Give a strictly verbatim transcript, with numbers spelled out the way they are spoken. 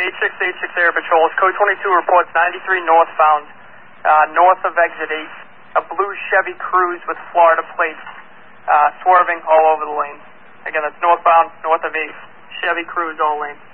eight six eight six Air Patrol. Code twenty-two reports ninety-three northbound, uh, north of exit eight. A blue Chevy Cruze with Florida plates, uh, swerving all over the lane. Again, that's northbound, north of eight. Chevy Cruze all lanes.